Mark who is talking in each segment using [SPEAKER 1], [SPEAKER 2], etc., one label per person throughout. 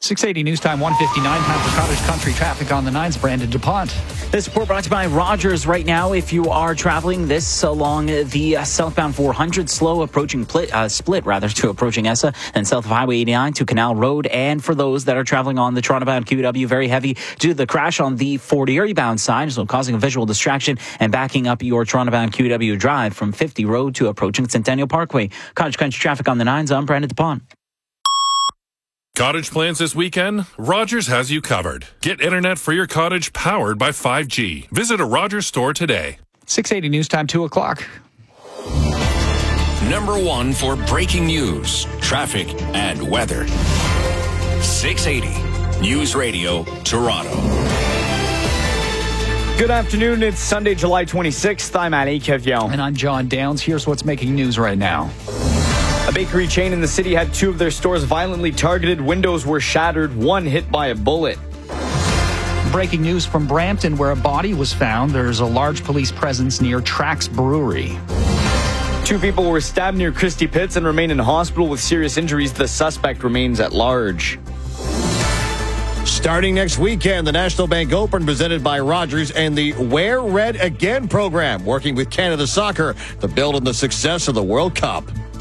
[SPEAKER 1] 680 News Time, 1:59. Time for Cottage Country traffic on the 9s. Brandon DuPont.
[SPEAKER 2] This report brought to you by Rogers. Right now, if you are traveling this along the southbound 400, slow approaching split to approaching ESSA, and south of Highway 89 to Canal Road. And for those that are traveling on the Toronto-bound QEW, very heavy due to the crash on the Fort Erie bound side, so causing a visual distraction and backing up your Toronto-bound QEW drive from 50 Road to approaching Centennial Parkway. Cottage Country traffic on the 9s. I'm Brandon DuPont.
[SPEAKER 3] Cottage plans this weekend? Rogers has you covered. Get internet for your cottage powered by 5G. Visit a Rogers store today.
[SPEAKER 1] 680 News Time, 2 o'clock.
[SPEAKER 4] Number 1 for breaking news, traffic, and weather. 680 News Radio, Toronto.
[SPEAKER 5] Good afternoon. It's Sunday, July 26th. I'm Ali Kevion.
[SPEAKER 1] And I'm John Downs. Here's what's making news right now.
[SPEAKER 5] A bakery chain in the city had 2 of their stores violently targeted. Windows were shattered, 1 hit by a bullet.
[SPEAKER 1] Breaking news from Brampton, where a body was found. There's a large police presence near Trax Brewery.
[SPEAKER 5] 2 people were stabbed near Christie Pitts and remain in hospital with serious injuries. The suspect remains at large.
[SPEAKER 6] Starting next weekend, the National Bank Open presented by Rogers and the Wear Red Again program, working with Canada Soccer to build on the success of the World Cup.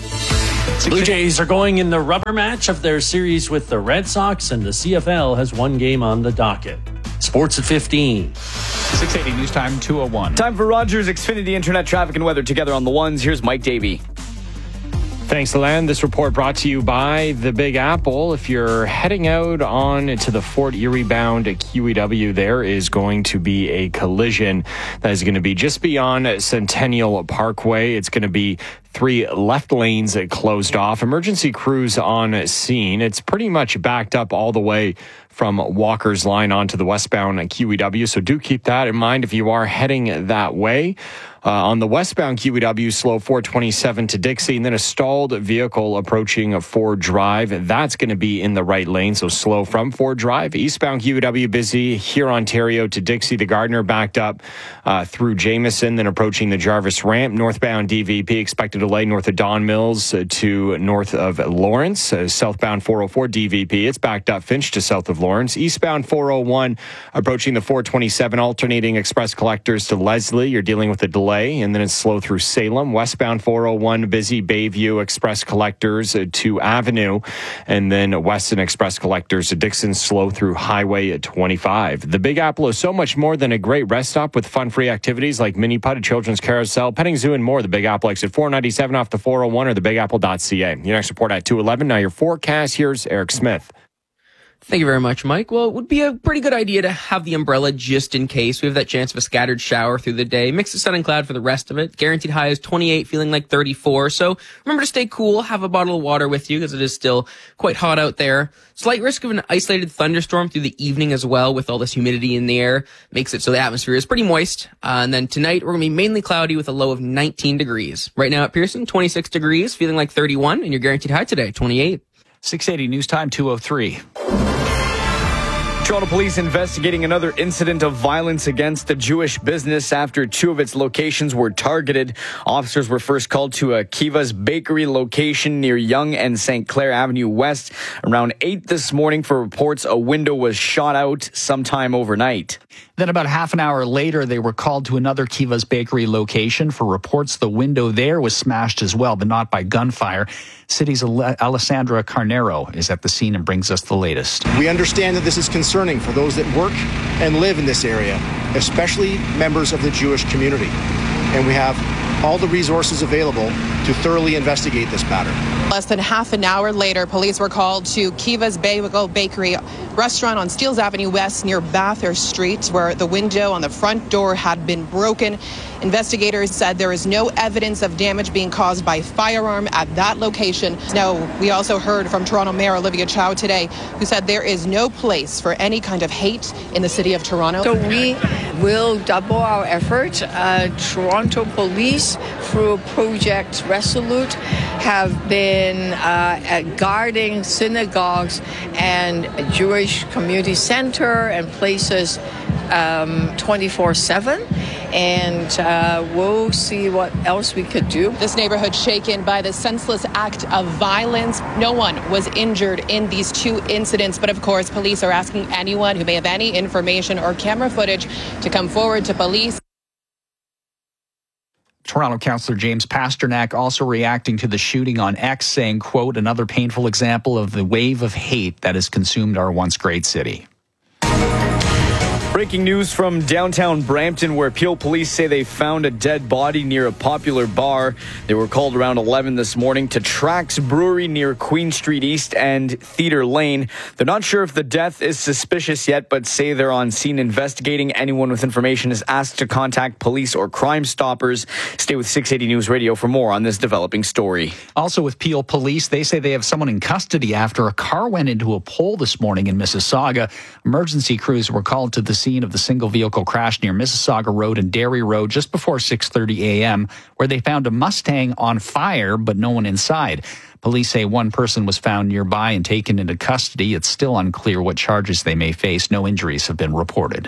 [SPEAKER 7] Blue Jays are going in the rubber match of their series with the Red Sox, and the CFL has 1 game on the docket. Sports at 15.
[SPEAKER 1] 680 News Time, 2:01.
[SPEAKER 5] Time for Rogers Xfinity Internet traffic and weather together on the ones. Here's Mike Davey.
[SPEAKER 8] Thanks, Len. This report brought to you by the Big Apple. If you're heading out on to the Fort Erie bound QEW, there is going to be a collision that is going to be just beyond Centennial Parkway. It's going to be 3 left lanes closed off. Emergency crews on scene. It's pretty much backed up all the way from Walker's Line onto the westbound QEW. So do keep that in mind if you are heading that way. On the westbound QEW, slow 427 to Dixie, and then a stalled vehicle approaching Ford Drive. That's going to be in the right lane, so slow from Ford Drive. Eastbound QEW busy here, Ontario to Dixie to Gardner, backed up through Jameson, then approaching the Jarvis ramp. Northbound DVP expected delay north of Don Mills to north of Lawrence. Southbound 404 DVP, it's backed up Finch to south of Lawrence. Eastbound 401 approaching the 427, alternating express collectors to Leslie. You're dealing with a delay. And then it's slow through Salem. Westbound 401 busy Bayview express collectors to Avenue, and then Weston express collectors to Dixon, slow through Highway 25. The Big Apple is so much more than a great rest stop with fun-free activities like mini putt, a children's carousel, petting zoo, and more. The Big Apple exit 497 off the 401 or thebigapple.ca. Your next report at 2:11. Now your forecast. Here's Eric Smith.
[SPEAKER 9] Thank you very much, Mike. Well, it would be a pretty good idea to have the umbrella just in case. We have that chance of a scattered shower through the day. Mix of sun and cloud for the rest of it. Guaranteed high is 28, feeling like 34. So remember to stay cool. Have a bottle of water with you because it is still quite hot out there. Slight risk of an isolated thunderstorm through the evening as well with all this humidity in the air. Makes it so the atmosphere is pretty moist. And then tonight we're going to be mainly cloudy with a low of 19 degrees. Right now at Pearson, 26 degrees, feeling like 31. And your guaranteed high today, 28.
[SPEAKER 1] 680 News Time, 2:03.
[SPEAKER 5] Toronto Police investigating another incident of violence against a Jewish business after 2 of its locations were targeted. Officers were first called to a Kiva's Bakery location near Yonge and St. Clair Avenue West around 8 this morning for reports a window was shot out sometime overnight.
[SPEAKER 1] Then about half an hour later, they were called to another Kiva's Bakery location for reports the window there was smashed as well, but not by gunfire. City's Alessandra Carnero is at the scene and brings us the latest.
[SPEAKER 10] We understand that this is concerning for those that work and live in this area, especially members of the Jewish community. And we have all the resources available to thoroughly investigate this matter.
[SPEAKER 11] Less than half an hour later, police were called to Kiva's Bakery restaurant on Steeles Avenue West near Bathurst Street, where the window on the front door had been broken. Investigators said there is no evidence of damage being caused by firearm at that location. Now, we also heard from Toronto Mayor Olivia Chow today, who said there is no place for any kind of hate in the city of Toronto.
[SPEAKER 12] So we will double our effort. Toronto Police, through Project Resolute, have been guarding synagogues and Jewish community center and places 24/7, and we'll see what else we could do.
[SPEAKER 11] This neighborhood shaken by the senseless act of violence. No one was injured in these two incidents, but of course, police are asking anyone who may have any information or camera footage to come forward to police.
[SPEAKER 1] Toronto Councillor James Pasternak also reacting to the shooting on X, saying, quote, another painful example of the wave of hate that has consumed our once great city.
[SPEAKER 5] Breaking news from downtown Brampton, where Peel police say they found a dead body near a popular bar. They were called around 11 this morning to Trax Brewery near Queen Street East and Theatre Lane. They're not sure if the death is suspicious yet, but say they're on scene investigating. Anyone with information is asked to contact police or Crime Stoppers. Stay with 680 News Radio for more on this developing story.
[SPEAKER 1] Also with Peel police, they say they have someone in custody after a car went into a pole this morning in Mississauga. Emergency crews were called to the scene of the single vehicle crash near Mississauga Road and Derry Road just before 6:30 a.m., where they found a Mustang on fire, but no one inside. Police say one person was found nearby and taken into custody. It's still unclear what charges they may face. No injuries have been reported.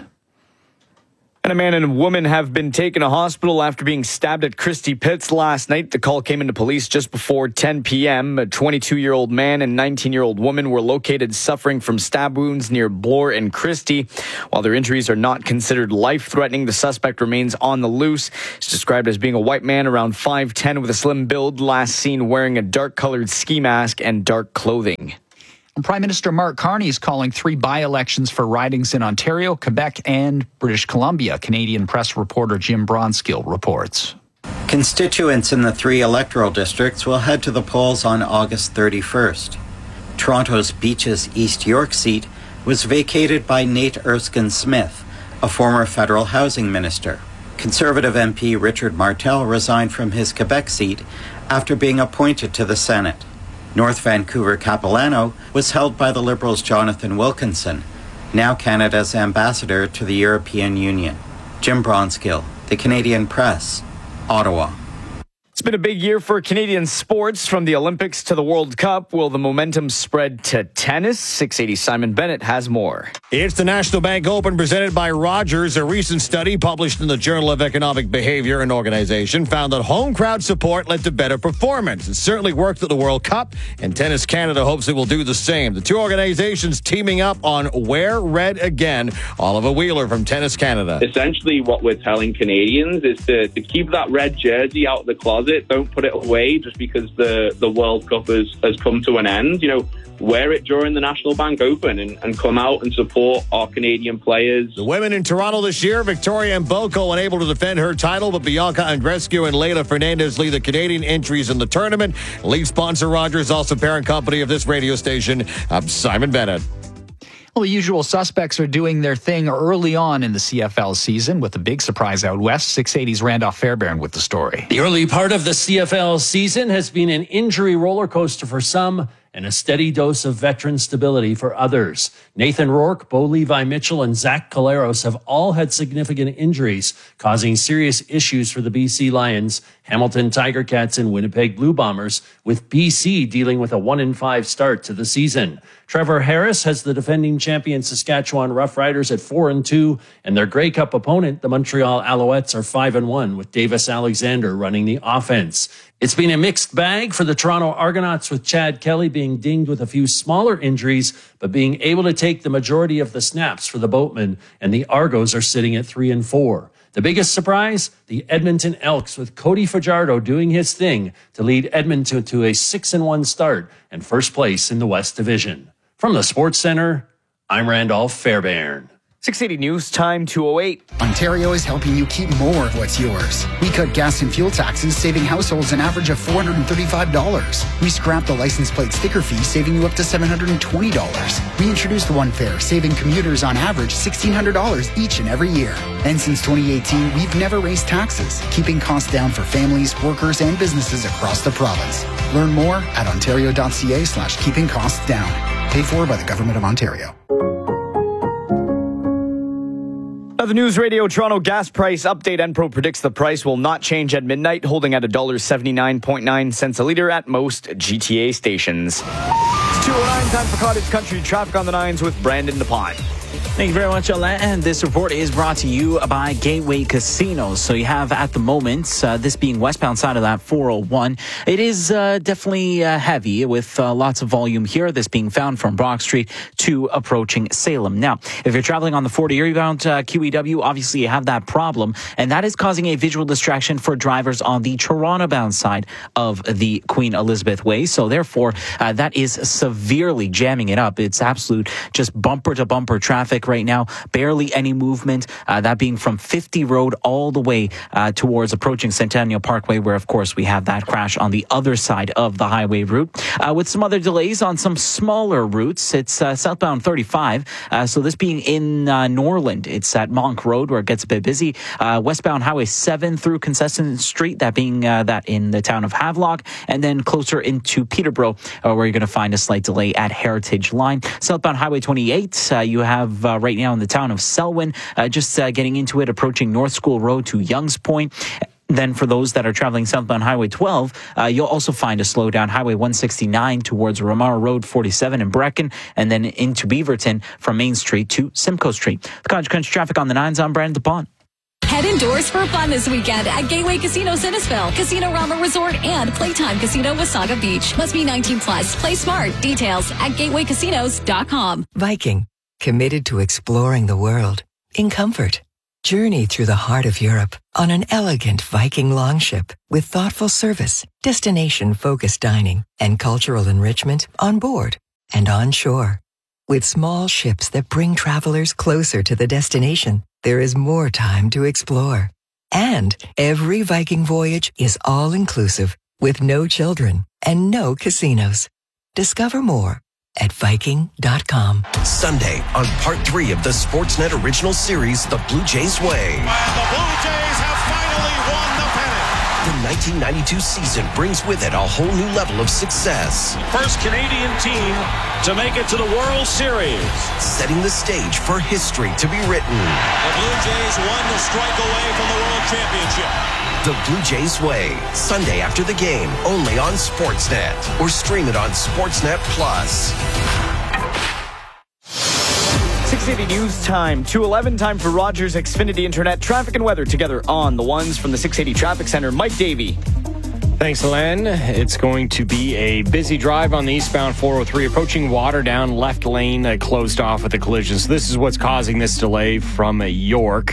[SPEAKER 5] And a man and a woman have been taken to hospital after being stabbed at Christie Pitts last night. The call came into police just before 10 p.m. A 22-year-old man and 19-year-old woman were located suffering from stab wounds near Bloor and Christie. While their injuries are not considered life-threatening, the suspect remains on the loose. He's described as being a white man around 5'10" with a slim build, last seen wearing a dark-colored ski mask and dark clothing.
[SPEAKER 1] Prime Minister Mark Carney is calling 3 by-elections for ridings in Ontario, Quebec, and British Columbia. Canadian Press reporter Jim Bronskill reports.
[SPEAKER 13] Constituents in the 3 electoral districts will head to the polls on August 31st. Toronto's Beaches East York seat was vacated by Nate Erskine-Smith, a former federal housing minister. Conservative MP Richard Martel resigned from his Quebec seat after being appointed to the Senate. North Vancouver Capilano was held by the Liberals' Jonathan Wilkinson, now Canada's ambassador to the European Union. Jim Bronskill, The Canadian Press, Ottawa.
[SPEAKER 5] It's been a big year for Canadian sports, from the Olympics to the World Cup. Will the momentum spread to tennis? 680 Simon Bennett has more.
[SPEAKER 6] It's the National Bank Open presented by Rogers. A recent study published in the Journal of Economic Behavior and Organization found that home crowd support led to better performance. It certainly worked at the World Cup, and Tennis Canada hopes it will do the same. The two organizations teaming up on Wear Red Again. Oliver Wheeler from Tennis Canada.
[SPEAKER 14] Essentially what we're telling Canadians is to keep that red jersey out of the closet. Don't put it away just because the World Cup has come to an end. You know, wear it during the National Bank Open and come out and support our Canadian players.
[SPEAKER 6] The women in Toronto this year, Victoria Mboko unable to defend her title, but Bianca Andreescu and Leila Fernandez lead the Canadian entries in the tournament. Lead sponsor Rogers, also parent company of this radio station. I'm Simon Bennett.
[SPEAKER 1] Well, the usual suspects are doing their thing early on in the CFL season with a big surprise out west. 680's Randolph Fairbairn with the story.
[SPEAKER 7] The early part of the CFL season has been an injury roller coaster for some and a steady dose of veteran stability for others. Nathan Rourke, Bo Levi Mitchell, and Zach Collaros have all had significant injuries, causing serious issues for the BC Lions, Hamilton Tiger Cats, and Winnipeg Blue Bombers, with BC dealing with a 1-5 start to the season. Trevor Harris has the defending champion Saskatchewan Roughriders at 4-2, and their Grey Cup opponent, the Montreal Alouettes, are 5-1, with Davis Alexander running the offense. It's been a mixed bag for the Toronto Argonauts, with Chad Kelly being dinged with a few smaller injuries, but being able to take the majority of the snaps for the Boatmen, and the Argos are sitting at 3-4. The biggest surprise, the Edmonton Elks, with Cody Fajardo doing his thing to lead Edmonton to a 6-1 start and first place in the West Division. From the Sports Center, I'm Randolph Fairbairn.
[SPEAKER 5] 680 News Time 208.
[SPEAKER 15] Ontario is helping you keep more of what's yours. We cut gas and fuel taxes, saving households an average of $435. We scrapped the license plate sticker fee, saving you up to $720. We introduced One Fare, saving commuters on average $1,600 each and every year. And since 2018, we've never raised taxes, keeping costs down for families, workers, and businesses across the province. Learn more at ontario.ca/keeping costs down. Paid for by the Government of Ontario.
[SPEAKER 5] The News Radio Toronto gas price update. Enpro predicts the price will not change at midnight, holding at $1.79.9 a litre at most GTA stations. It's 2:09, time for Cottage Country traffic on the 9s with Brandon DePine.
[SPEAKER 2] Thank you very much, Alain. And this report is brought to you by Gateway Casinos. So you have at the moment, this being westbound side of that 401. It is definitely heavy with lots of volume here. This being found from Brock Street to approaching Salem. Now, if you're traveling on the 40 eastbound QEW, obviously you have that problem. And that is causing a visual distraction for drivers on the Toronto-bound side of the Queen Elizabeth Way. So therefore, that is severely jamming it up. It's absolute just bumper-to-bumper traffic right now, barely any movement, that being from 50 Road all the way towards approaching Centennial Parkway, where of course we have that crash on the other side of the highway route, with some other delays on some smaller routes. It's southbound 35, so this being in Norland, it's at Monk Road where it gets a bit busy, westbound Highway 7 through Concession Street, that being that in the town of Havelock, and then closer into Peterborough, where you're going to find a slight delay at Heritage Line. Southbound Highway 28, you have right now in the town of Selwyn, just getting into it, approaching North School Road to Young's Point. Then for those that are traveling southbound Highway 12, you'll also find a slowdown Highway 169 towards Ramar Road 47 in Brecken, and then into Beaverton from Main Street to Simcoe Street. The Cottage Country traffic on the 9s. I'm Brandon DePont.
[SPEAKER 16] Head indoors for fun this weekend at Gateway Casino Innisfil, Casino Rama Resort, and Playtime Casino Wasaga Beach. Must be 19 plus. Play smart. Details at gatewaycasinos.com.
[SPEAKER 17] Viking, committed to exploring the world in comfort. Journey through the heart of Europe on an elegant Viking longship with thoughtful service, destination-focused dining, and cultural enrichment on board and on shore. With small ships that bring travelers closer to the destination, there is more time to explore. And every Viking voyage is all-inclusive with no children and no casinos. Discover more at Viking.com.
[SPEAKER 18] Sunday on part 3 of the Sportsnet original series, The Blue Jays Way.
[SPEAKER 19] And the Blue Jays have finally won the pennant.
[SPEAKER 18] The 1992 season brings with it a whole new level of success.
[SPEAKER 19] First Canadian team to make it to the World Series.
[SPEAKER 18] Setting the stage for history to be written.
[SPEAKER 19] The Blue Jays won to strike away from the World Championship.
[SPEAKER 18] The Blue Jays Way, Sunday after the game, only on Sportsnet, or stream it on Sportsnet Plus.
[SPEAKER 5] 680 news time, 2:11 time for Rogers Xfinity Internet traffic and weather together on the ones from the 680 Traffic Center. Mike Davey.
[SPEAKER 8] Thanks, Len. It's going to be a busy drive on the eastbound 403 approaching Waterdown. Left lane closed off with a collision. So this is what's causing this delay from York.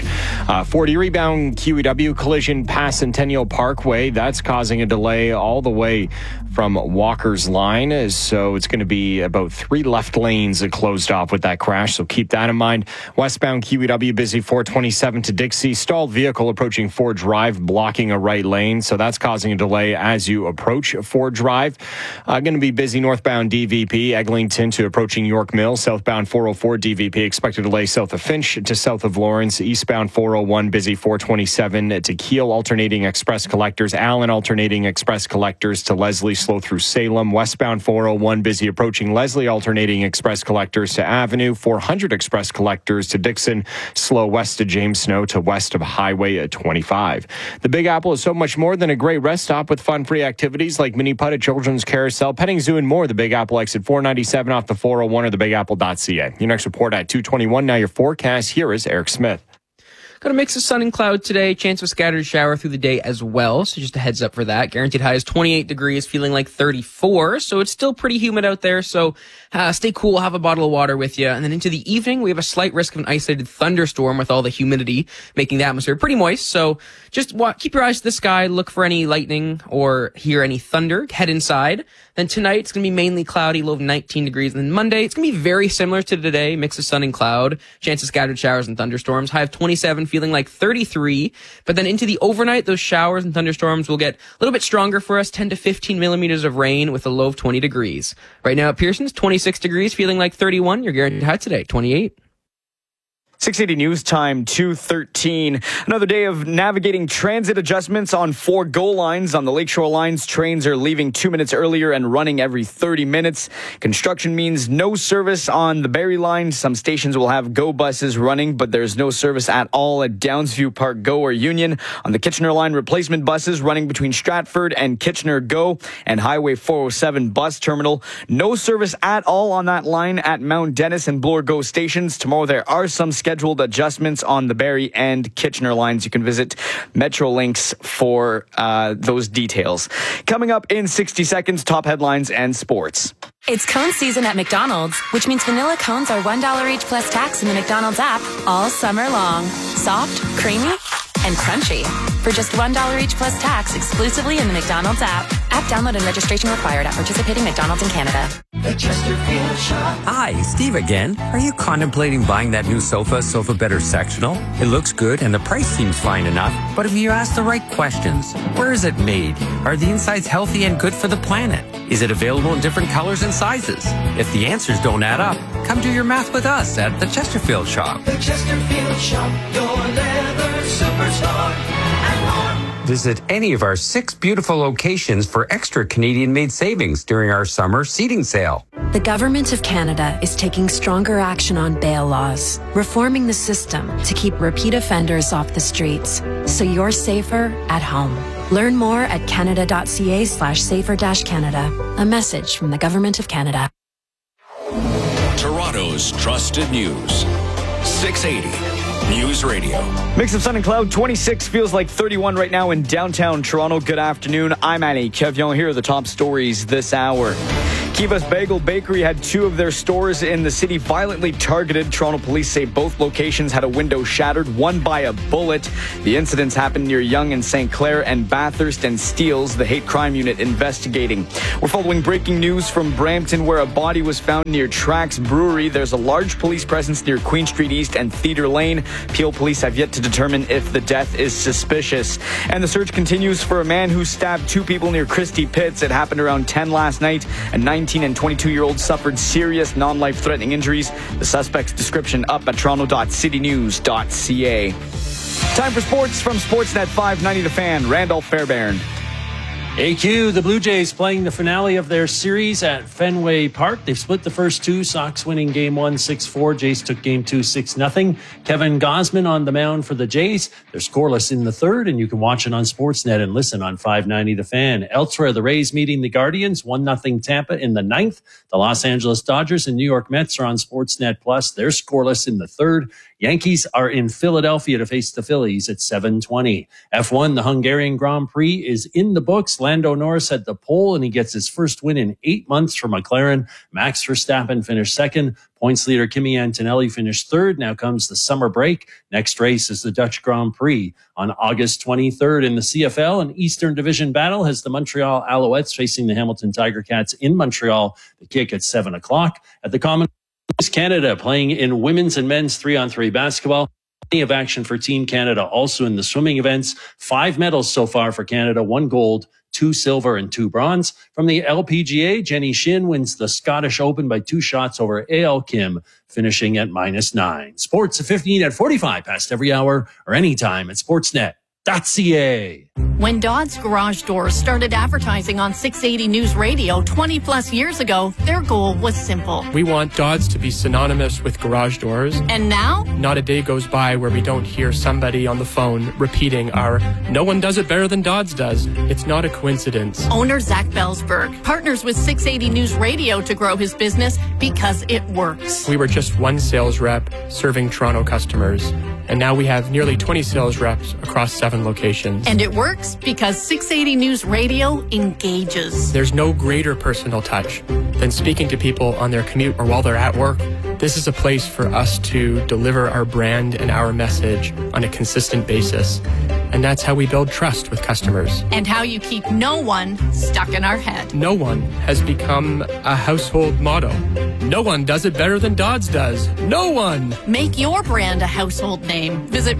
[SPEAKER 8] 40 rebound QEW collision past Centennial Parkway. That's causing a delay all the way from Walker's Line. So it's going to be about 3 left lanes closed off with that crash. So keep that in mind. Westbound QEW busy 427 to Dixie. Stalled vehicle approaching Ford Drive, blocking a right lane. So that's causing a delay as you approach Ford Drive. Going to be busy northbound DVP, Eglinton to approaching York Mill. Southbound 404 DVP expected delay south of Finch to south of Lawrence. Eastbound 401 busy 427 to Kiel alternating express collectors. Allen alternating express collectors to Leslie, slow through Salem. Westbound 401 busy approaching Leslie alternating express collectors to Avenue. 400 express collectors to Dixon, slow west to James Snow to west of Highway 25. The Big Apple is so much more than a great rest stop with fun-free activities like mini putt, children's carousel, petting zoo, and more. The Big Apple exit 497 off the 401 or thebigapple.ca. Your next report at 2:21. Now your forecast. Here is Eric Smith.
[SPEAKER 9] Got a mix of sun and cloud today. Chance of a scattered shower through the day as well. So just a heads up for that. Guaranteed high is 28 degrees, feeling like 34. So it's still pretty humid out there. So stay cool. Have a bottle of water with you. And then into the evening, we have a slight risk of an isolated thunderstorm with all the humidity, making the atmosphere pretty moist. So just keep your eyes to the sky. Look for any lightning or hear any thunder. Head inside. Then tonight, it's going to be mainly cloudy, low of 19 degrees. And then Monday, it's going to be very similar to today. Mix of sun and cloud. Chance of scattered showers and thunderstorms. High of 27, feeling like 33. But then into the overnight, those showers and thunderstorms will get a little bit stronger for us. 10 to 15 millimeters of rain with a low of 20 degrees. Right now at Pearson's, 26 degrees, feeling like 31. Your guaranteed high today, 28.
[SPEAKER 5] 680 News Time, 2:13. Another day of navigating transit adjustments on 4 GO lines. On the Lakeshore lines, trains are leaving 2 minutes earlier and running every 30 minutes. Construction means no service on the Barrie line. Some stations will have GO buses running, but there's no service at all at Downsview Park GO or Union. On the Kitchener line, replacement buses running between Stratford and Kitchener GO and Highway 407 bus terminal. No service at all on that line at Mount Dennis and Bloor GO stations. Tomorrow there are some scheduled adjustments on the Barrie and Kitchener lines. You can visit Metrolinx for those details. Coming up in 60 seconds, top headlines and sports.
[SPEAKER 20] It's cone season at McDonald's, which means vanilla cones are $1 each plus tax in the McDonald's app all summer long. Soft, creamy, and crunchy. For just $1 each plus tax exclusively in the McDonald's app. App download and registration required at participating McDonald's in Canada.
[SPEAKER 21] The Chesterfield Shop. Hi, Steve again. Are you contemplating buying that new Sofa Better sectional? It looks good and the price seems fine enough, but if you ask the right questions, where is it made? Are the insides healthy and good for the planet? Is it available in different colors and sizes? If the answers don't add up, come do your math with us at the Chesterfield Shop. The Chesterfield Shop, your leather superstore. Visit any of our 6 beautiful locations for extra Canadian-made savings during our summer seating sale.
[SPEAKER 22] The Government of Canada is taking stronger action on bail laws, reforming the system to keep repeat offenders off the streets, so you're safer at home. Learn more at canada.ca/safer-canada. A message from the Government of Canada.
[SPEAKER 4] Toronto's trusted news. 680 News Radio.
[SPEAKER 5] Mix of sun and cloud. 26 feels like 31 right now in downtown Toronto. Good afternoon. I'm Annie Kevion. Here are the top stories this hour. Kiva's Bagel Bakery had 2 of their stores in the city violently targeted. Toronto police say both locations had a window shattered, one by a bullet. The incidents happened near Yonge and St. Clair and Bathurst and Steeles, the hate crime unit investigating. We're following breaking news from Brampton, where a body was found near Trax Brewery. There's a large police presence near Queen Street East and Theatre Lane. Peel police have yet to determine if the death is suspicious. And the search continues for a man who stabbed 2 people near Christie Pitts. It happened around 10 last night. A 19 and 22-year-old suffered serious non-life-threatening injuries. The suspect's description up at toronto.citynews.ca. Time for sports from Sportsnet 590 The Fan. Randolph Fairbairn.
[SPEAKER 7] AQ, the Blue Jays playing the finale of their series at Fenway Park. They've split the first 2, Sox winning game 1 6-4. Jays took game 2 6-0. Kevin Gausman on the mound for the Jays. They're scoreless in the third, and you can watch it on Sportsnet and listen on 590 The Fan. Elsewhere, the Rays meeting the Guardians, 1-0 Tampa in the 9th. The Los Angeles Dodgers and New York Mets are on Sportsnet Plus. They're scoreless in the third. Yankees are in Philadelphia to face the Phillies at 7:20. F1, the Hungarian Grand Prix is in the books. Lando Norris had the pole, and he gets his first win in 8 months for McLaren. Max Verstappen finished second. Points leader Kimi Antonelli finished third. Now comes the summer break. Next race is the Dutch Grand Prix. On August 23rd in the CFL, an Eastern Division battle has the Montreal Alouettes facing the Hamilton Tiger Cats in Montreal. The kick at 7 o'clock. At the Commonwealth Canada playing in women's and men's 3-on-3 basketball. Plenty of action for Team Canada. Also in the swimming events, 5 medals so far for Canada, 1 gold, 2 silver and 2 bronze. From the LPGA, Jenny Shin wins the Scottish Open by 2 shots over A.L. Kim, finishing at -9. Sports at 15 at 45 past every hour or anytime at sportsnet.ca.
[SPEAKER 23] When Dodds Garage Doors started advertising on 680 News Radio 20 plus years ago, their goal was simple.
[SPEAKER 24] We want Dodds to be synonymous with garage doors.
[SPEAKER 23] And now?
[SPEAKER 24] Not a day goes by where we don't hear somebody on the phone repeating our "no one does it better than Dodds does." It's not a coincidence.
[SPEAKER 23] Owner Zach Belsberg partners with 680 News Radio to grow his business because it works.
[SPEAKER 24] We were just 1 sales rep serving Toronto customers, and now we have nearly 20 sales reps across 7 locations.
[SPEAKER 23] And it works because 680 News Radio engages.
[SPEAKER 24] There's no greater personal touch than speaking to people on their commute or while they're at work. This is a place for us to deliver our brand and our message on a consistent basis. And that's how we build trust with customers.
[SPEAKER 23] And how you keep no one stuck in our head.
[SPEAKER 24] No one has become a household motto. No one does it better than Dodds does. No one!
[SPEAKER 23] Make your brand a household name. Visit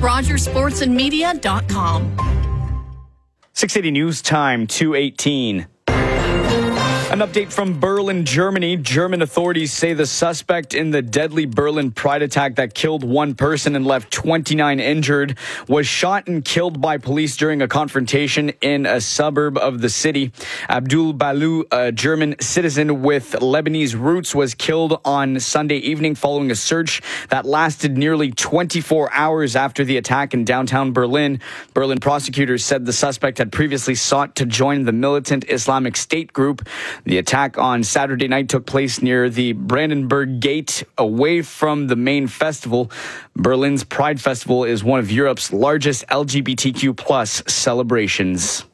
[SPEAKER 23] RogersSportsandMedia.com.
[SPEAKER 5] 680 News Time, 2:18. An update from Berlin, Germany. German authorities say the suspect in the deadly Berlin Pride attack that killed one person and left 29 injured was shot and killed by police during a confrontation in a suburb of the city. Abdul Balu, a German citizen with Lebanese roots, was killed on Sunday evening following a search that lasted nearly 24 hours after the attack in downtown Berlin. Berlin prosecutors said the suspect had previously sought to join the militant Islamic State group. The attack on Saturday night took place near the Brandenburg Gate, away from the main festival. Berlin's Pride Festival is one of Europe's largest LGBTQ plus celebrations.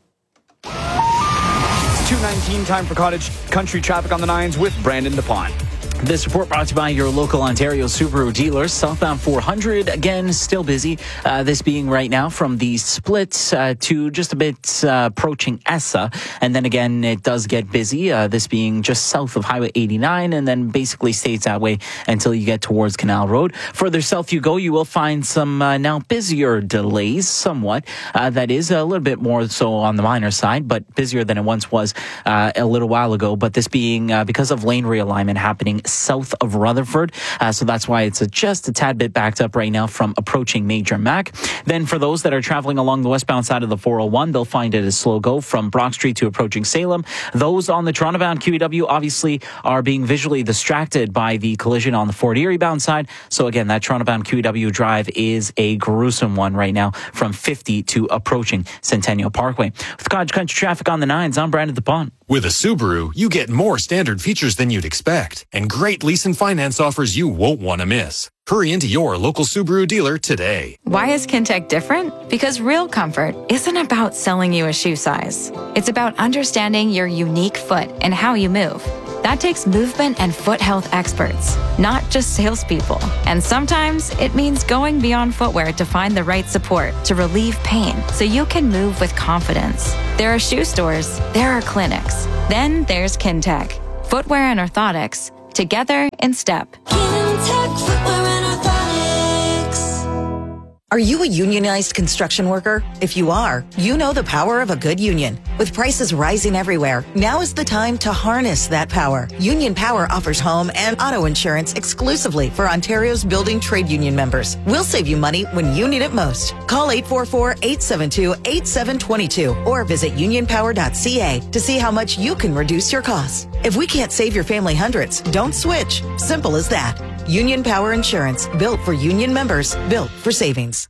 [SPEAKER 5] 2:19, time for Cottage Country traffic on the 9s with Brandon DePont.
[SPEAKER 2] This report brought to you by your local Ontario Subaru dealers. Southbound 400, again, still busy. This being right now from the split to just a bit approaching Essa. And then again, it does get busy. This being just south of Highway 89 and then basically stays that way until you get towards Canal Road. Further south you go, you will find some now busier delays somewhat. That is a little bit more so on the minor side, but busier than it once was a little while ago. But this being because of lane realignment happening south of Rutherford. So that's why it's just a tad bit backed up right now from approaching Major Mac. Then for those that are traveling along the westbound side of the 401, they'll find it a slow go from Brock Street to approaching Salem. Those on the Toronto-bound QEW obviously are being visually distracted by the collision on the Fort Erie-bound side. So again, that Toronto-bound QEW drive is a gruesome one right now from 50 to approaching Centennial Parkway. With Cottage Country traffic on the 9s, I'm Brandon DePont.
[SPEAKER 3] With a Subaru, you get more standard features than you'd expect and great lease and finance offers you won't want to miss. Hurry into your local Subaru dealer today.
[SPEAKER 10] Why is Kintec different? Because real comfort isn't about selling you a shoe size. It's about understanding your unique foot and how you move. That takes movement and foot health experts, not just salespeople. And sometimes it means going beyond footwear to find the right support to relieve pain so you can move with confidence. There are shoe stores, there are clinics. Then there's Kintec. Footwear and orthotics, together in step.
[SPEAKER 11] Kintec Footwear and Orthotics.
[SPEAKER 12] Are you a unionized construction worker? If you are, you know the power of a good union. With prices rising everywhere, now is the time to harness that power. Union Power offers home and auto insurance exclusively for Ontario's building trade union members. We'll save you money when you need it most. Call 844-872-8722 or visit unionpower.ca to see how much you can reduce your costs. If we can't save your family hundreds, don't switch. Simple as that. Union Power Insurance, built for union members, built for savings.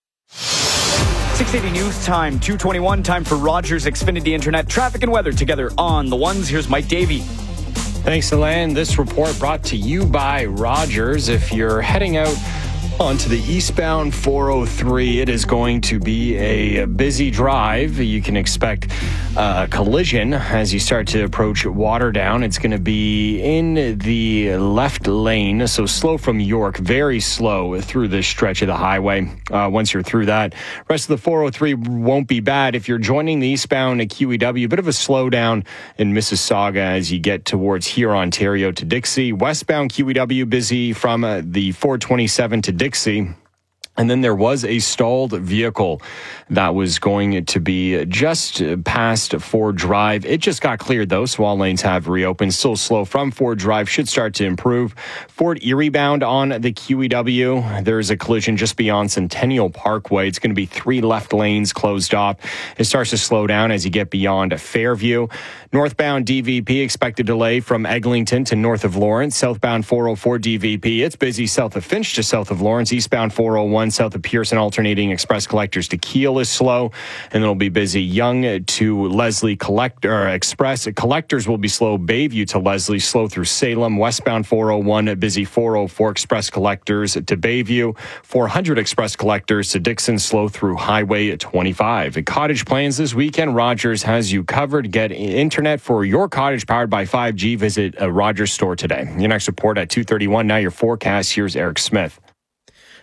[SPEAKER 5] 680 News Time, 2:21, time for Rogers Xfinity Internet traffic and weather together on the ones. Here's Mike Davey.
[SPEAKER 8] Thanks, Alan. This report brought to you by Rogers. If you're heading out onto the eastbound 403, it is going to be a busy drive. You can expect a collision as you start to approach Waterdown. It's going to be in the left lane, so slow from York, very slow through this stretch of the highway. Once you're through that, rest of the 403 won't be bad. If you're joining the eastbound at QEW, a bit of a slowdown in Mississauga as you get towards here, Ontario to Dixie. Westbound QEW busy from the 427 to Dixie. And then there was a stalled vehicle that was going to be just past Ford Drive. It just got cleared, though, so all lanes have reopened. Still slow from Ford Drive, should start to improve. Fort Erie bound on the QEW. There's a collision just beyond Centennial Parkway. It's going to be 3 left lanes closed off. It starts to slow down as you get beyond Fairview. Northbound DVP, expected delay from Eglinton to north of Lawrence. Southbound 404 DVP, it's busy south of Finch to south of Lawrence. Eastbound 401 south of Pearson, alternating express collectors to Kiel is slow, and it'll be busy. Young to Leslie express collectors will be slow. Bayview to Leslie, slow through Salem. Westbound 401 busy. 404 express collectors to Bayview. 400 express collectors to Dixon, slow through Highway 25. At Cottage plans this weekend, Rogers has you covered. Get internet for your cottage powered by 5G. Visit a Rogers store today. Your next report at 2:31. Now your forecast. Here's Eric Smith.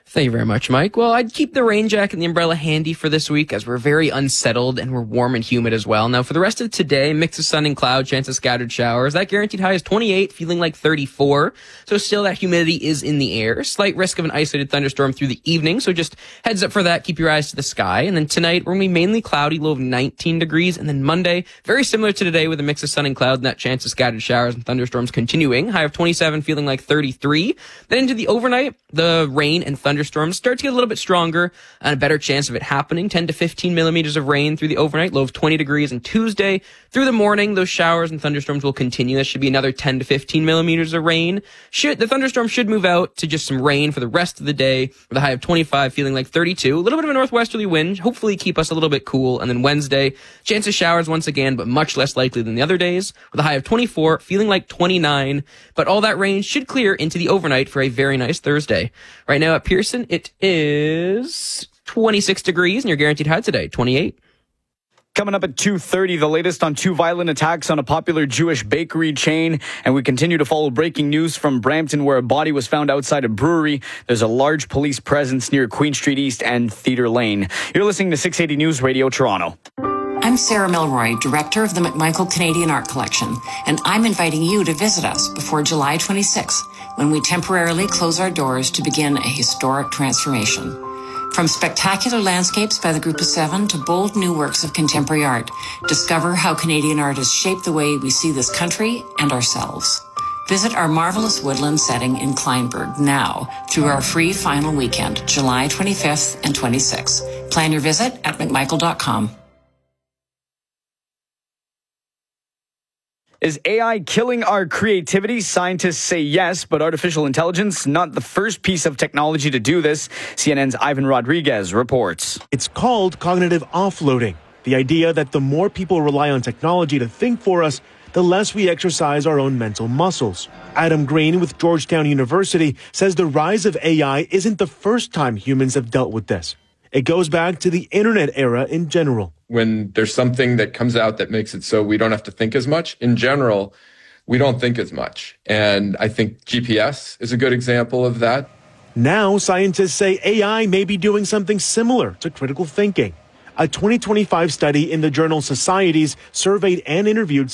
[SPEAKER 9] Thank you very much, Mike. Well, I'd keep the rain jacket and the umbrella handy for this week as we're very unsettled and we're warm and humid as well. Now, for the rest of today, mix of sun and cloud, chance of scattered showers. That guaranteed high is 28, feeling like 34. So still that humidity is in the air. Slight risk of an isolated thunderstorm through the evening. So just heads up for that. Keep your eyes to the sky. And then tonight, we're going to be mainly cloudy, low of 19 degrees. And then Monday, very similar to today with a mix of sun and cloud and that chance of scattered showers and thunderstorms continuing. High of 27, feeling like 33. Then into the overnight, the rain and thunderstorms start to get a little bit stronger and a better chance of it happening. 10 to 15 millimeters of rain through the overnight, low of 20 degrees. And Tuesday through the morning, those showers and thunderstorms will continue. That should be another 10 to 15 millimeters of rain. The thunderstorm should move out to just some rain for the rest of the day with a high of 25, feeling like 32. A little bit of a northwesterly wind, hopefully keep us a little bit cool. And then Wednesday, chance of showers once again, but much less likely than the other days with a high of 24, feeling like 29. But all that rain should clear into the overnight for a very nice Thursday. Right now at Pearson, it is 26 degrees, and your guaranteed high today, 28.
[SPEAKER 5] Coming up at 2:30, the latest on 2 violent attacks on a popular Jewish bakery chain. And we continue to follow breaking news from Brampton, where a body was found outside a brewery. There's a large police presence near Queen Street East and Theatre Lane. You're listening to 680 News Radio Toronto.
[SPEAKER 1] I'm Sarah Milroy, Director of the McMichael Canadian Art Collection, and I'm inviting you to visit us before July 26th, when we temporarily close our doors to begin a historic transformation. From spectacular landscapes by the Group of Seven to bold new works of contemporary art, discover how Canadian art has shaped the way we see this country and ourselves. Visit our marvelous woodland setting in Kleinburg now through our free final weekend, July 25th and 26th. Plan your visit at mcmichael.com.
[SPEAKER 5] Is AI killing our creativity? Scientists say yes, but artificial intelligence, not the first piece of technology to do this. CNN's Ivan Rodriguez reports.
[SPEAKER 6] It's called cognitive offloading, the idea that the more people rely on technology to think for us, the less we exercise our own mental muscles. Adam Green with Georgetown University says the rise of AI isn't the first time humans have dealt with this. It goes back to the internet era in general.
[SPEAKER 13] When there's something that comes out that makes it so we don't have to think as much, in general, we don't think as much. And I think GPS is a good example of that.
[SPEAKER 6] Now, scientists say AI may be doing something similar to critical thinking. A 2025 study in the journal Societies surveyed and interviewed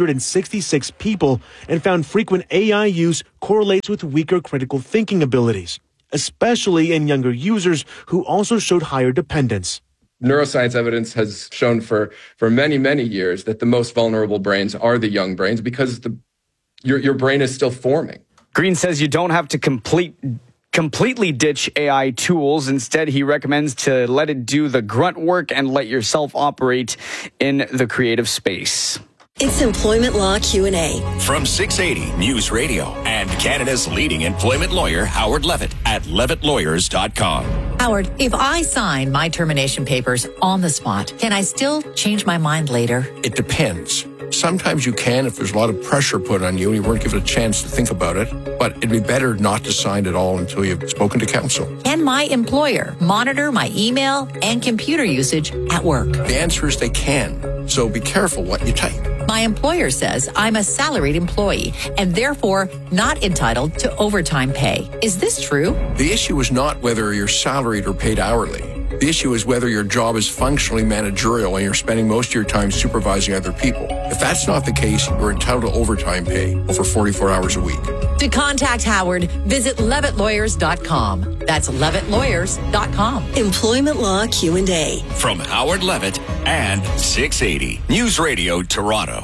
[SPEAKER 6] 666 people and found frequent AI use correlates with weaker critical thinking abilities, especially in younger users who also showed higher dependence.
[SPEAKER 13] Neuroscience evidence has shown for many, many years that the most vulnerable brains are the young brains because your brain is still forming.
[SPEAKER 5] Green says you don't have to completely ditch AI tools. Instead, he recommends to let it do the grunt work and let yourself operate in the creative space.
[SPEAKER 11] It's Employment Law Q&A.
[SPEAKER 4] From 680 News Radio and Canada's leading employment lawyer, Howard Levitt, at levittlawyers.com.
[SPEAKER 14] Howard, if I sign my termination papers on the spot, can I still change my mind later?
[SPEAKER 25] It depends. Sometimes you can if there's a lot of pressure put on you and you weren't given a chance to think about it. But it'd be better not to sign at all until you've spoken to counsel.
[SPEAKER 14] Can my employer monitor my email and computer usage at work?
[SPEAKER 25] The answer is they can. So be careful what you type.
[SPEAKER 14] My employer says I'm a salaried employee and therefore not entitled to overtime pay. Is this true?
[SPEAKER 25] The issue is not whether you're salaried or paid hourly. The issue is whether your job is functionally managerial and you're spending most of your time supervising other people. If that's not the case, you're entitled to overtime pay over 44 hours a week.
[SPEAKER 14] To contact Howard, visit levittlawyers.com. That's levittlawyers.com.
[SPEAKER 11] Employment Law Q&A.
[SPEAKER 4] From Howard Levitt and 680 News Radio Toronto.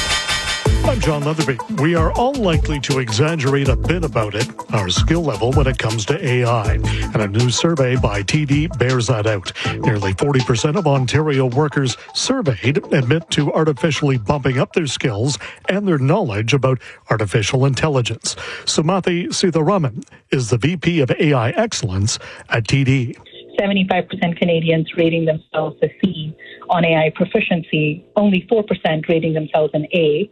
[SPEAKER 26] I'm John Leatherby. We are all likely to exaggerate a bit about it, our skill level when it comes to AI. And a new survey by TD bears that out. Nearly 40% of Ontario workers surveyed admit to artificially bumping up their skills and their knowledge about artificial intelligence. Sumathi Sitharaman is the VP of AI Excellence at TD.
[SPEAKER 27] 75% Canadians rating themselves a C on AI proficiency, only 4% rating themselves an A,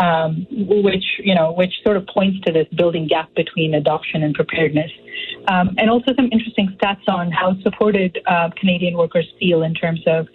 [SPEAKER 27] which sort of points to this building gap between adoption and preparedness. And also some interesting stats on how supported Canadian workers feel in terms of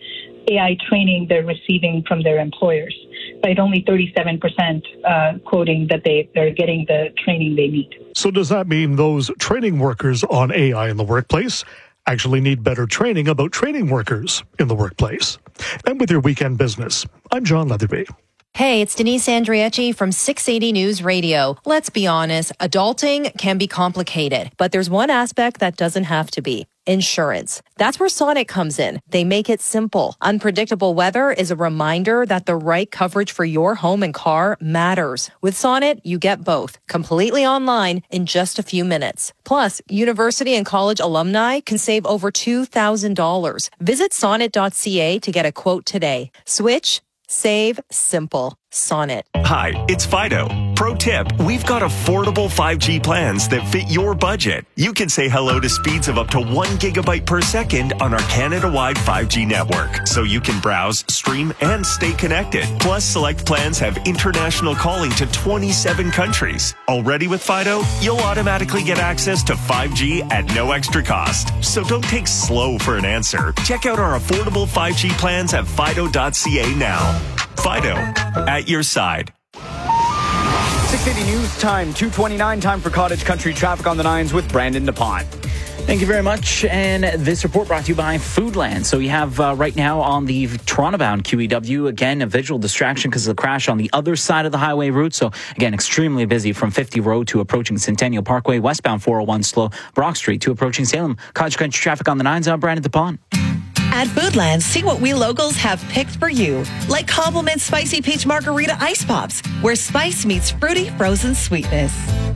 [SPEAKER 27] AI training they're receiving from their employers, right? Only 37% quoting that they're getting the training they need.
[SPEAKER 26] So does that mean those training workers on AI in the workplace actually need better training about training workers in the workplace? And with your weekend business, I'm John Leatherby.
[SPEAKER 15] Hey, it's Denise Andrieci from 680 News Radio. Let's be honest, adulting can be complicated, but there's one aspect that doesn't have to be. Insurance. That's where Sonnet comes in. They make it simple. Unpredictable weather is a reminder that the right coverage for your home and car matters. With Sonnet, you get both, completely online in just a few minutes. Plus, university and college alumni can save over $2,000. Visit sonnet.ca to get a quote today. Switch, save, simple. Sonnet.
[SPEAKER 16] Hi, it's Fido. Pro tip, we've got affordable 5G plans that fit your budget. You can say hello to speeds of up to 1 gigabyte per second on our Canada-wide 5G network, so you can browse, stream, and stay connected. Plus, select plans have international calling to 27 countries. Already with Fido, you'll automatically get access to 5G at no extra cost. So don't take slow for an answer. Check out our affordable 5G plans at fido.ca now. Fido, at your side.
[SPEAKER 5] 680 News Time, 2:29, time for Cottage Country traffic on the 9s with Brandon DePont.
[SPEAKER 2] Thank you very much. And this report brought to you by Foodland. So we have right now on the Toronto-bound QEW, again, a visual distraction because of the crash on the other side of the highway route. So again, extremely busy from 50 Road to approaching Centennial Parkway, westbound 401 slow, Brock Street to approaching Salem. Cottage Country traffic on the 9s. I'm Brandon DePont.
[SPEAKER 17] At Foodland, see what we locals have picked for you. Like Compliment Spicy Peach Margarita Ice Pops, where spice meets fruity frozen sweetness.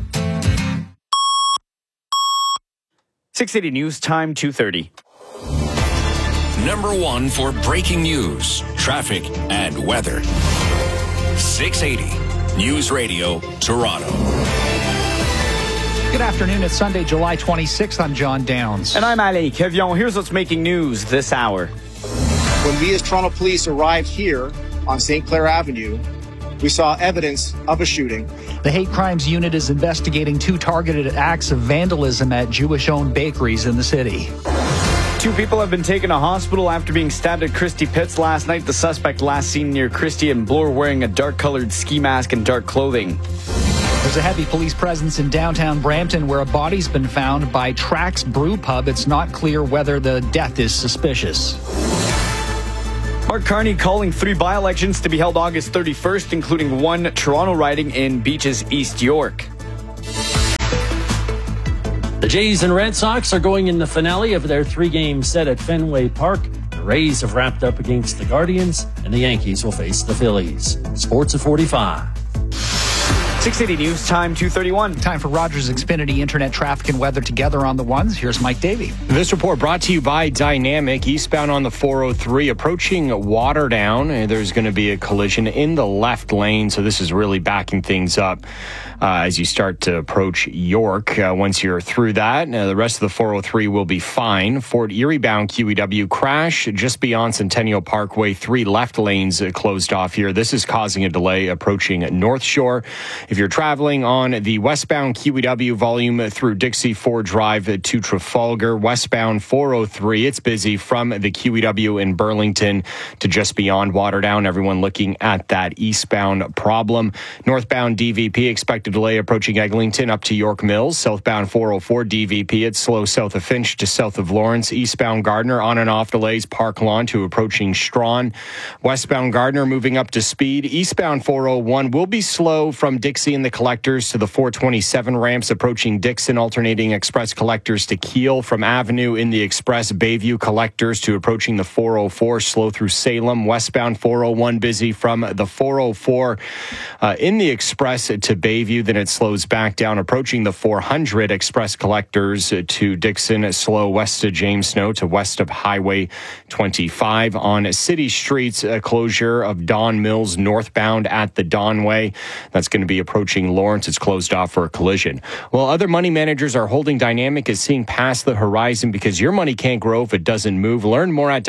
[SPEAKER 5] 680 News Time, 2:30.
[SPEAKER 4] Number 1 for breaking news, traffic, and weather. 680 News Radio, Toronto.
[SPEAKER 18] Good afternoon. It's Sunday, July 26th. I'm John Downs.
[SPEAKER 5] And I'm Ali Kevion. Here's what's making news this hour.
[SPEAKER 19] When we as Toronto Police arrived here on St. Clair Avenue, we saw evidence of a shooting.
[SPEAKER 18] The Hate Crimes Unit is investigating 2 targeted acts of vandalism at Jewish-owned bakeries in the city.
[SPEAKER 5] 2 people have been taken to hospital after being stabbed at Christie Pitts last night. The suspect last seen near Christie and Bloor wearing a dark-colored ski mask and dark clothing.
[SPEAKER 18] There's a heavy police presence in downtown Brampton where a body's been found by Trax Brew Pub. It's not clear whether the death is suspicious.
[SPEAKER 5] Mark Carney calling 3 by-elections to be held August 31st, including 1 Toronto riding in Beaches, East York.
[SPEAKER 7] The Jays and Red Sox are going in the finale of their 3-game set at Fenway Park. The Rays have wrapped up against the Guardians, and the Yankees will face the Phillies. Sports at 45.
[SPEAKER 5] 680 News Time, 2:31.
[SPEAKER 18] Time for Rogers Xfinity Internet traffic and weather together on the ones. Here's Mike Davey.
[SPEAKER 8] This report brought to you by Dynamic. Eastbound on the 403 approaching Waterdown. There's going to be a collision in the left lane, so this is really backing things up as you start to approach York. Once you're through that, the rest of the 403 will be fine. Fort Erie bound QEW crash just beyond Centennial Parkway. 3 left lanes closed off here. This is causing a delay approaching North Shore. If you're traveling on the westbound QEW volume through Dixie Ford Drive to Trafalgar, westbound 403, it's busy from the QEW in Burlington to just beyond Waterdown. Everyone looking at that eastbound problem. Northbound DVP expected delay approaching Eglinton up to York Mills. Southbound 404 DVP, it's slow south of Finch to south of Lawrence. Eastbound Gardner on and off delays Park Lawn to approaching Strawn. Westbound Gardner moving up to speed. Eastbound 401 will be slow from Dixie and the collectors to the 427 ramps approaching Dixon, alternating express collectors to Keele from Avenue in the express Bayview collectors to approaching the 404, slow through Salem. Westbound 401 busy from the 404 in the express to Bayview. Then it slows back down approaching the 400 express collectors to Dixon, slow west of James Snow to west of Highway 25. On city streets, a closure of Don Mills northbound at the Donway. That's going to be approaching Lawrence. It's closed off for a collision. Well, other money managers are holding Dynamic as seeing past the horizon because your money can't grow if it doesn't move. Learn more at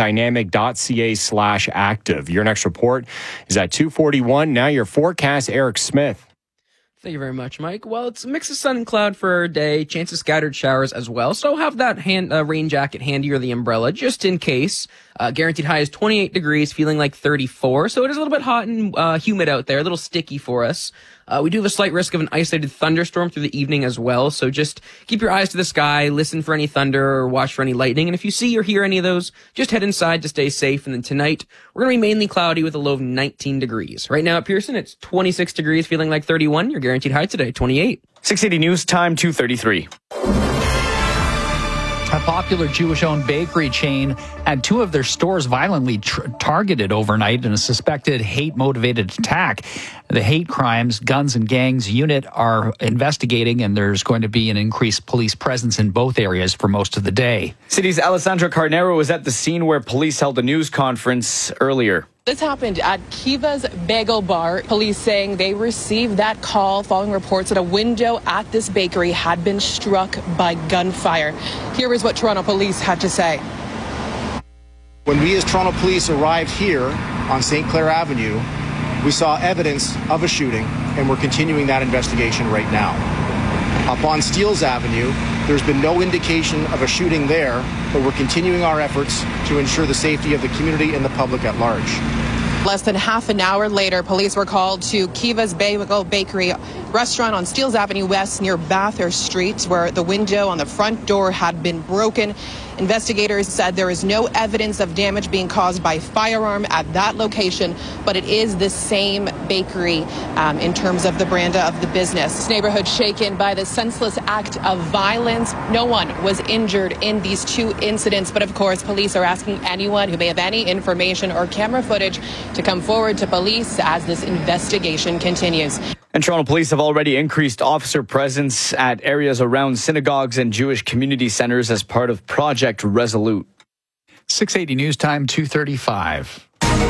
[SPEAKER 8] dynamic.ca/active. Your next report is at 2:41. Now your forecast, Eric Smith.
[SPEAKER 9] Thank you very much, Mike. Well, it's a mix of sun and cloud for our day, chance of scattered showers as well. So have that rain jacket handy or the umbrella just in case. Guaranteed high is 28 degrees, feeling like 34. So it is a little bit hot and humid out there, a little sticky for us. We do have a slight risk of an isolated thunderstorm through the evening as well. So just keep your eyes to the sky, listen for any thunder or watch for any lightning. And if you see or hear any of those, just head inside to stay safe. And then tonight, we're going to be mainly cloudy with a low of 19 degrees. Right now at Pearson, it's 26 degrees, feeling like 31. Your guaranteed high today, 28.
[SPEAKER 5] 680 News Time, 2:33.
[SPEAKER 18] A popular Jewish-owned bakery chain had two of their stores violently targeted overnight in a suspected hate-motivated attack. The Hate Crimes, Guns and Gangs unit are investigating, and there's going to be an increased police presence in both areas for most of the day.
[SPEAKER 5] City's Alessandra Carnero was at the scene where police held a news conference earlier.
[SPEAKER 3] This happened at Kiva's Bagel Bar. Police saying they received that call following reports that a window at this bakery had been struck by gunfire. Here is what Toronto police had to say.
[SPEAKER 19] When we as Toronto police arrived here on St. Clair Avenue, we saw evidence of a shooting, and we're continuing that investigation right now. Up on Steeles Avenue, there's been no indication of a shooting there, but we're continuing our efforts to ensure the safety of the community and the public at large.
[SPEAKER 3] Less than half an hour later, police were called to Kiva's Bagel Bakery restaurant on Steeles Avenue West near Bathurst Street, where the window on the front door had been broken. Investigators said there is no evidence of damage being caused by firearm at that location, but it is the same bakery in terms of the brand of the business. This neighborhood shaken by the senseless act of violence. No one was injured in these two incidents, but of course, police are asking anyone who may have any information or camera footage to come forward to police as this investigation continues.
[SPEAKER 5] And Toronto police have already increased officer presence at areas around synagogues and Jewish community centers as part of Project Resolute.
[SPEAKER 18] 680 News Time, 2:35.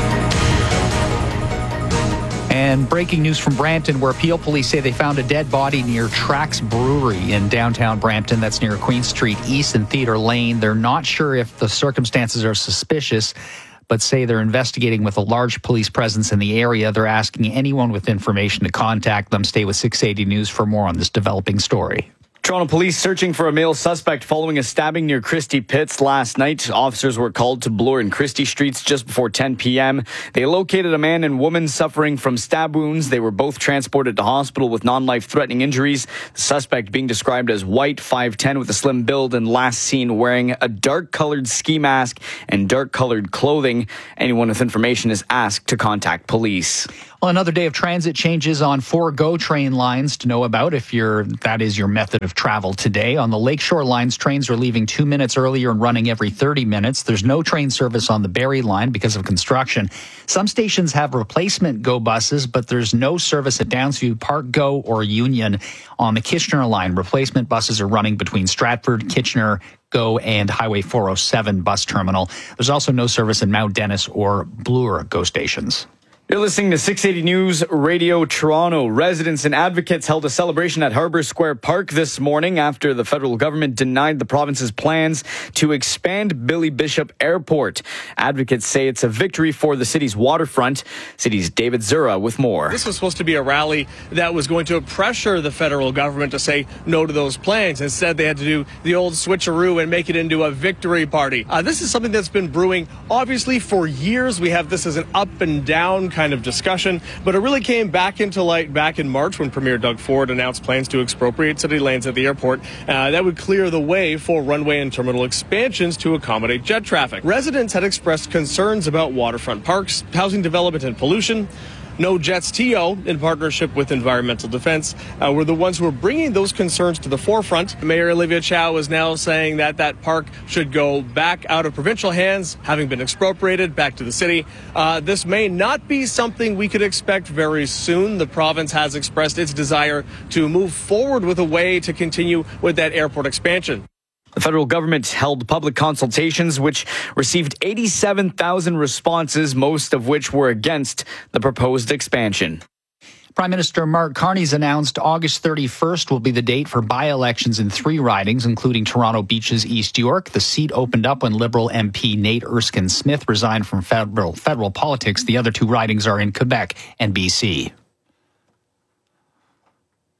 [SPEAKER 18] And breaking news from Brampton, where Peel police say they found a dead body near Tracks Brewery in downtown Brampton. That's near Queen Street East and Theatre Lane. They're not sure if the circumstances are suspicious, but say they're investigating with a large police presence in the area. They're asking anyone with information to contact them. Stay with 680 News for more on this developing story.
[SPEAKER 5] Toronto police searching for a male suspect following a stabbing near Christie Pitts last night. Officers were called to Bloor and Christie Streets just before 10 p.m. They located a man and woman suffering from stab wounds. They were both transported to hospital with non-life-threatening injuries. The suspect being described as white, 5'10", with a slim build, and last seen wearing a dark-colored ski mask and dark-colored clothing. Anyone with information is asked to contact police.
[SPEAKER 18] Well, another day of transit changes on 4 GO train lines to know about if that is your method of travel today. On the Lakeshore lines, trains are leaving 2 minutes earlier and running every 30 minutes. There's no train service on the Barrie line because of construction. Some stations have replacement GO buses, but there's no service at Downsview Park GO or Union. On the Kitchener line, replacement buses are running between Stratford, Kitchener, GO, and Highway 407 bus terminal. There's also no service in Mount Dennis or Bloor GO stations.
[SPEAKER 5] You're listening to 680 News Radio Toronto. Residents and advocates held a celebration at Harbour Square Park this morning after the federal government denied the province's plans to expand Billy Bishop Airport. Advocates say it's a victory for the city's waterfront. City's David Zura with more.
[SPEAKER 10] This was supposed to be a rally that was going to pressure the federal government to say no to those plans. Instead, they had to do the old switcheroo and make it into a victory party. This is something that's been brewing, obviously, for years. We have this as an up and down kind of discussion, but it really came back into light back in March when Premier Doug Ford announced plans to expropriate city lanes at the airport. That would clear the way for runway and terminal expansions to accommodate jet traffic. Residents had expressed concerns about waterfront parks, housing development, and pollution. No Jets TO, in partnership with Environmental Defense, were the ones who were bringing those concerns to the forefront. Mayor Olivia Chow is now saying that that park should go back out of provincial hands, having been expropriated, back to the city. This may not be something we could expect very soon. The province has expressed its desire to move forward with a way to continue with that airport expansion.
[SPEAKER 5] The federal government held public consultations, which received 87,000 responses, most of which were against the proposed expansion.
[SPEAKER 18] Prime Minister Mark Carney's announced August 31st will be the date for by-elections in 3 ridings, including Toronto Beach's East York. The seat opened up when Liberal MP Nate Erskine-Smith resigned from federal politics. The other 2 ridings are in Quebec and BC.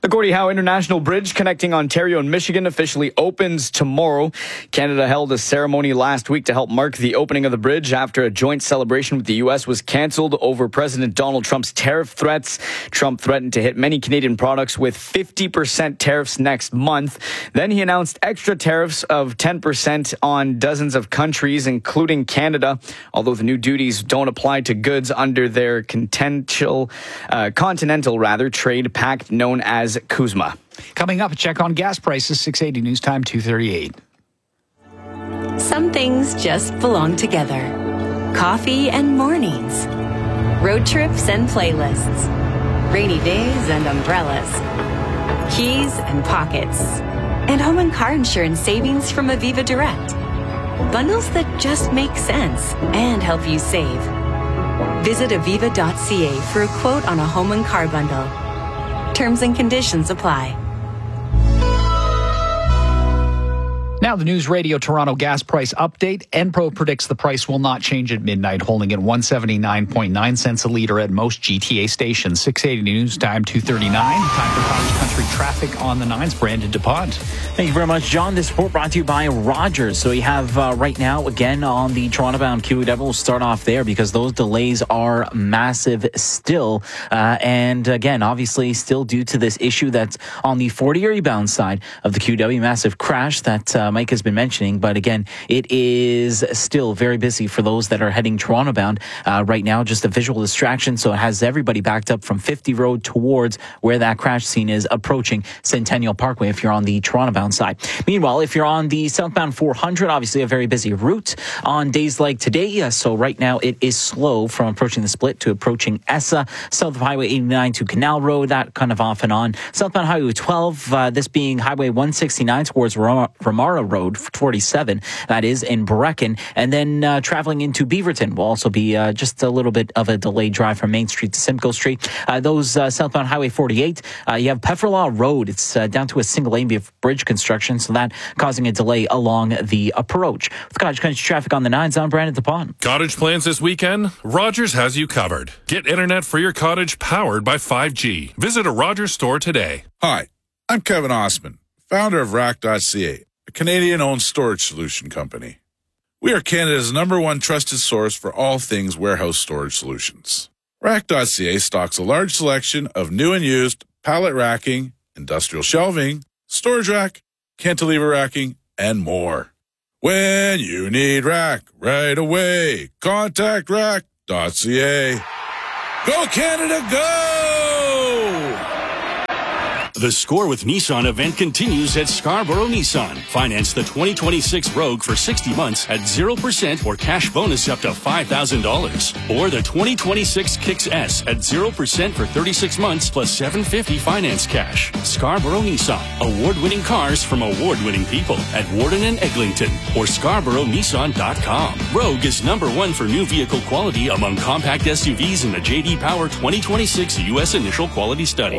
[SPEAKER 5] The Gordie Howe International Bridge connecting Ontario and Michigan officially opens tomorrow. Canada held a ceremony last week to help mark the opening of the bridge after a joint celebration with the U.S. was canceled over President Donald Trump's tariff threats. Trump threatened to hit many Canadian products with 50% tariffs next month. Then he announced extra tariffs of 10% on dozens of countries, including Canada, although the new duties don't apply to goods under their continental trade pact known as CUSMA.
[SPEAKER 18] Coming up, a check on gas prices, 680 News Time, 2:38.
[SPEAKER 1] Some things just belong together. Coffee and mornings. Road trips and playlists. Rainy days and umbrellas. Keys and pockets. And home and car insurance savings from Aviva Direct. Bundles that just make sense and help you save. Visit aviva.ca for a quote on a home and car bundle. Terms and conditions apply.
[SPEAKER 18] Now, the News Radio Toronto gas price update. Enpro predicts the price will not change at midnight, holding at 179.9 cents a litre at most GTA stations. 680 News Time, 2:39. Time for Cottage Country traffic on the 9s. Brandon DuPont.
[SPEAKER 2] Thank you very much, John. This report brought to you by Rogers. So we have right now, again, on the Toronto-bound QEW, we'll start off there because those delays are massive still. And again, obviously, still due to this issue that's on the 40 bound side of the QEW, massive crash that Mike has been mentioning. But again, it is still very busy for those that are heading Toronto bound right now. Just a visual distraction. So it has everybody backed up from 50 Road towards where that crash scene is approaching Centennial Parkway if you're on the Toronto bound side. Meanwhile, if you're on the southbound 400, obviously a very busy route on days like today. So right now it is slow from approaching the split to approaching ESSA. South of Highway 89 to Canal Road, that kind of off and on. Southbound Highway 12, this being Highway 169 towards Ramara Road 47, that is in Brecken. And then traveling into Beaverton will also be just a little bit of a delayed drive from Main Street to Simcoe Street. Those southbound Highway 48, you have Pefferlaw Road. It's down to a single lane of bridge construction, so that causing a delay along the approach. With Cottage Country traffic on the 9s, I'm Brandon DuPont.
[SPEAKER 12] Cottage plans this weekend? Rogers has you covered. Get internet for your cottage powered by 5G. Visit a Rogers store today.
[SPEAKER 20] Hi, I'm Kevin Osman, founder of Rack.ca, a Canadian-owned storage solution company. We are Canada's #1 trusted source for all things warehouse storage solutions. Rack.ca stocks a large selection of new and used pallet racking, industrial shelving, storage rack, cantilever racking, and more. When you need rack right away, contact Rack.ca. Go Canada, go!
[SPEAKER 21] The Score with Nissan event continues at Scarborough Nissan. Finance the 2026 Rogue for 60 months at 0% or cash bonus up to $5,000. Or the 2026 Kicks S at 0% for 36 months plus $750 finance cash. Scarborough Nissan. Award-winning cars from award-winning people at Warden and Eglinton or ScarboroughNissan.com. Rogue is #1 for new vehicle quality among compact SUVs in the J.D. Power 2026 U.S. Initial Quality Study.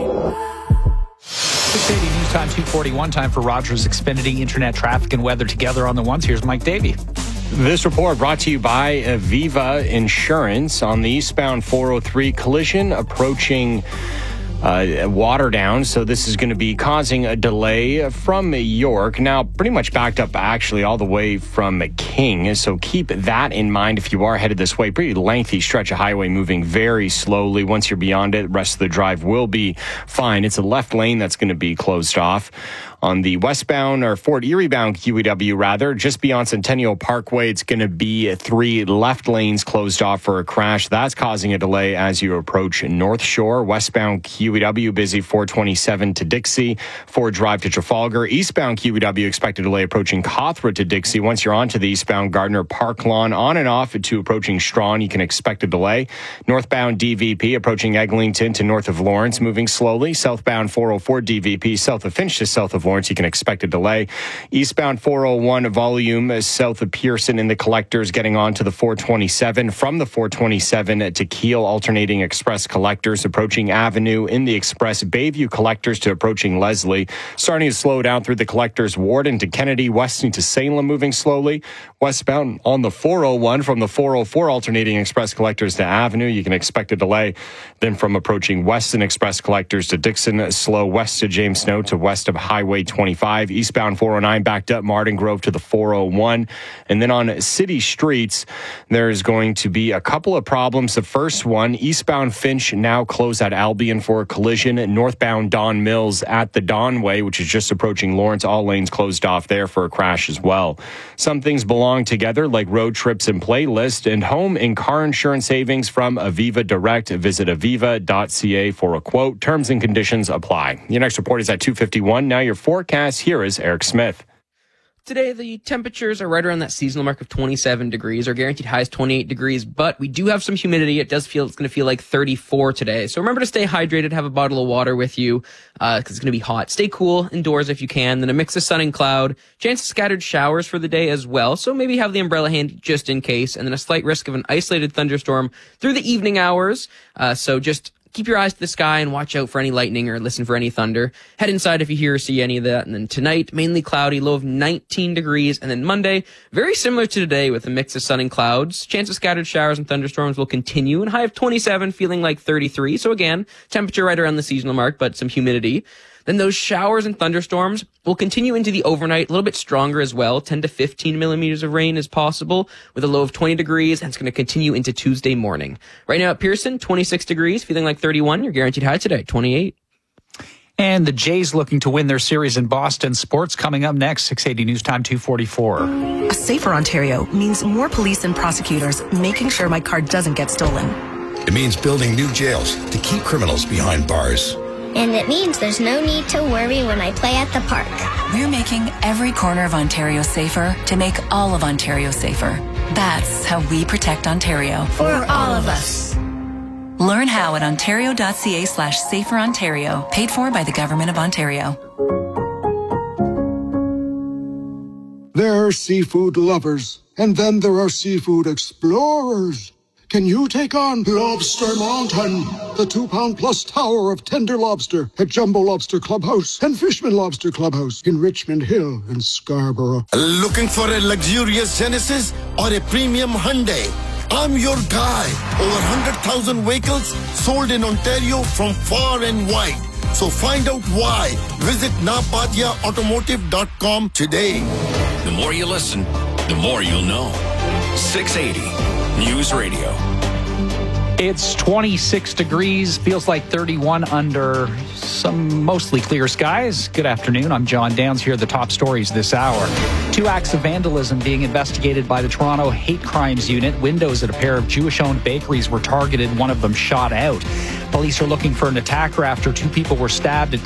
[SPEAKER 18] 680 News Time, 2:41. Time for Rogers Xfinity Internet traffic and weather together on the 1s. Here's Mike Davey.
[SPEAKER 8] This report brought to you by Aviva Insurance. On the eastbound 403, collision approaching Waterdown, so this is going to be causing a delay from York. Now, pretty much backed up actually all the way from King, so keep that in mind if you are headed this way. Pretty lengthy stretch of highway moving very slowly. Once you're beyond it, the rest of the drive will be fine. It's a left lane that's going to be closed off. On the westbound or Fort Erie bound QEW, rather, just beyond Centennial Parkway, it's going to be 3 left lanes closed off for a crash. That's causing a delay as you approach North Shore. Westbound QEW busy 427 to Dixie, Ford Drive to Trafalgar. Eastbound QEW expected delay approaching Cawthra to Dixie. Once you're onto the eastbound Gardner Park Lawn, on and off to approaching Strawn, you can expect a delay. Northbound DVP approaching Eglinton to north of Lawrence, moving slowly. Southbound 404 DVP south of Finch to south of Lawrence, you can expect a delay. Eastbound 401 volume south of Pearson in the collectors getting on to the 427. From the 427 to Kiel, alternating express collectors approaching Avenue in the express Bayview collectors to approaching Leslie. Starting to slow down through the collectors Warden to Kennedy, west into Salem moving slowly. Westbound on the 401 from the 404 alternating express collectors to Avenue, you can expect a delay. Then from approaching Weston express collectors to Dixon, slow west to James Snow to west of Highway 25. Eastbound 409 backed up Martin Grove to the 401. And then on city streets, there's going to be a couple of problems. The first one, eastbound Finch now closed at Albion for a collision. Northbound Don Mills at the Donway, which is just approaching Lawrence, all lanes closed off there for a crash as well. Some things belong together like road trips and playlist, and home and car insurance savings from Aviva Direct. Visit aviva.ca for a quote. Terms and conditions apply. Your next report is at 2:51. Now your forecast. Here is Eric Smith.
[SPEAKER 9] Today, the temperatures are right around that seasonal mark of 27 degrees. Our guaranteed high is 28 degrees, but we do have some humidity. It does feel it's going to feel like 34 today. So remember to stay hydrated, have a bottle of water with you, because it's going to be hot. Stay cool indoors if you can. Then a mix of sun and cloud. Chance of scattered showers for the day as well. So maybe have the umbrella handy just in case. And then a slight risk of an isolated thunderstorm through the evening hours. So just keep your eyes to the sky and watch out for any lightning or listen for any thunder. Head inside if you hear or see any of that. And then tonight, mainly cloudy, low of 19 degrees. And then Monday, very similar to today with a mix of sun and clouds. Chance of scattered showers and thunderstorms will continue. And high of 27, feeling like 33. So again, temperature right around the seasonal mark, but some humidity. Then those showers and thunderstorms will continue into the overnight, a little bit stronger as well. 10 to 15 millimeters of rain is possible with a low of 20 degrees, and it's going to continue into Tuesday morning. Right now at Pearson, 26 degrees, feeling like 31. Your guaranteed high today, 28.
[SPEAKER 18] And the Jays looking to win their series in Boston. Sports coming up next, 680 News Time 2:44.
[SPEAKER 6] A safer Ontario means more police and prosecutors making sure my car doesn't get stolen.
[SPEAKER 13] It means building new jails to keep criminals behind bars.
[SPEAKER 14] And it means there's no need to worry when I play at the park.
[SPEAKER 22] We're making every corner of Ontario safer to make all of Ontario safer. That's how we protect Ontario.
[SPEAKER 14] For all of us.
[SPEAKER 22] Learn how at ontario.ca/saferontario. Paid for by the Government of Ontario.
[SPEAKER 23] There are seafood lovers, and then there are seafood explorers. Can you take on Lobster Mountain, the 2-pound-plus tower of tender lobster at Jumbo Lobster Clubhouse and Fishman Lobster Clubhouse in Richmond Hill and Scarborough?
[SPEAKER 24] Looking for a luxurious Genesis or a premium Hyundai? I'm your guy. Over 100,000 vehicles sold in Ontario from far and wide. So find out why. Visit napadiaautomotive.com today.
[SPEAKER 4] The more you listen, the more you'll know. 680 News Radio.
[SPEAKER 18] It's 26 degrees, feels like 31 under some mostly clear skies. Good afternoon. I'm John Downs. Here are the top stories this hour. 2 acts of vandalism being investigated by the Toronto Hate Crimes Unit. Windows at a pair of Jewish-owned bakeries were targeted. One of them shot out. Police are looking for an attacker after 2 people were stabbed at